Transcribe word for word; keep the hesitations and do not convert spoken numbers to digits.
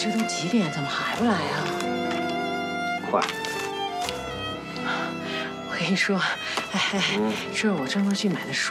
这都几点，怎么还不来呀？ 快！ 我跟你说，哎哎，这是我专门去买的书。